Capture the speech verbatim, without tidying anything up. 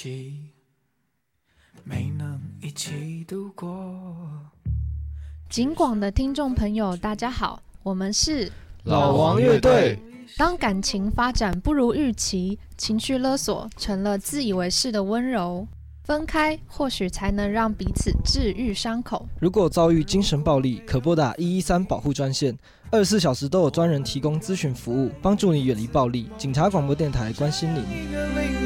起，没能一起度过。 警广的听众朋友大家好，我们是老王乐队。 当感情发展不如预期，情绪勒索成了自以为是的温柔，分开或许才能让彼此治愈伤口。 如果遭遇精神暴力，可拨打一一三保护专线，二十四小时都有专人提供咨询服务，帮助你远离暴力。警察广播电台关心你。